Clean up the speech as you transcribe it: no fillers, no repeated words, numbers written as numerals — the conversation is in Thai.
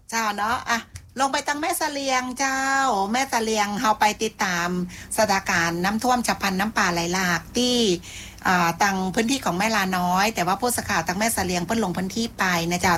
เจ้าเนาะลงไปตั้งแม่เสลียงเจ้าแม่เสลียงเฮาไปติดตามสถานการณ์น้ำท่วมฉับพลันน้ำป่าไหลหลากที่ตังพื้นที่ของแม่ลาน้อยแต่ว่าผู้สื่อข่าวตังแม่เสลียงเพิ่นลงพื้นที่ไปนะเจ้า